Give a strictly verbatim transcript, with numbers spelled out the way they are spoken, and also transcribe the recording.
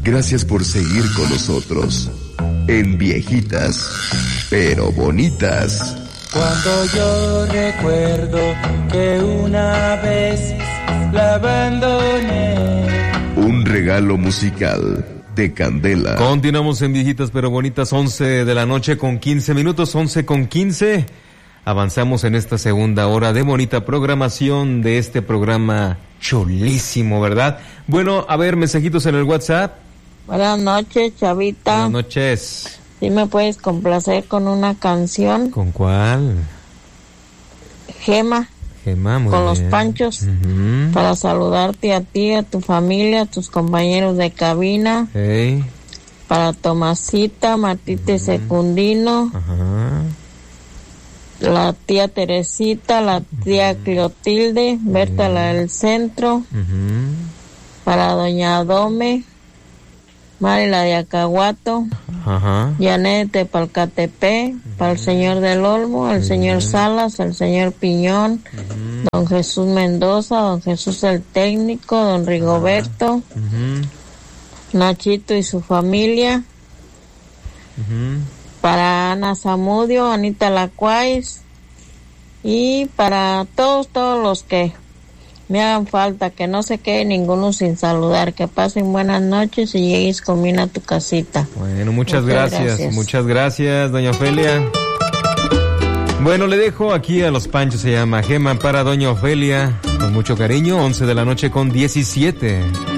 Gracias por seguir con nosotros en Viejitas pero Bonitas. Cuando yo recuerdo que una vez la abandoné. Un regalo musical de Candela. Continuamos en Viejitas pero Bonitas, once de la noche con quince minutos, once con quince. Avanzamos en esta segunda hora de bonita programación de este programa chulísimo, ¿verdad? Bueno, a ver, mensajitos en el WhatsApp. Buenas noches, Chavita. Buenas noches. ¿Sí me puedes complacer con una canción? ¿Con cuál? Gema. Gema, muy con bien. Los Panchos. Uh-huh. Para saludarte a ti, a tu familia, a tus compañeros de cabina. Hey. Para Tomasita, Martita y uh-huh. Secundino. Ajá. Uh-huh. La tía Teresita, la tía uh-huh. Clotilde, Berta uh-huh. la del centro. Uh-huh. Para doña Dome. Mari la de Acahuato, ajá. Janet de Palcatepe, uh-huh. para el señor del Olmo, el uh-huh. señor Salas, el señor Piñón, uh-huh. don Jesús Mendoza, don Jesús el técnico, don Rigoberto, uh-huh. Nachito y su familia, uh-huh. para Ana Zamudio, Anita Lacuáis, y para todos, todos los que me hagan falta, que no se quede ninguno sin saludar, que pasen buenas noches y llegues con bien a tu casita. Bueno, muchas, muchas gracias, gracias, muchas gracias, doña Ofelia. Bueno, le dejo aquí a Los Panchos, se llama Gema para doña Ofelia, con mucho cariño, once de la noche con diecisiete.